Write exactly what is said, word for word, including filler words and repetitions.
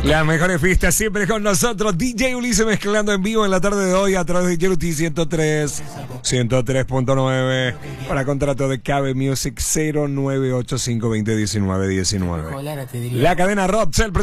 Las mejores pistas siempre con nosotros. D J Ulises mezclando en vivo en la tarde de hoy a través de Yeruti ciento tres, ciento tres punto nueve. Para contrato de Cabe Music cero nueve ocho cinco dos cero uno nueve uno nueve. La cadena Roxel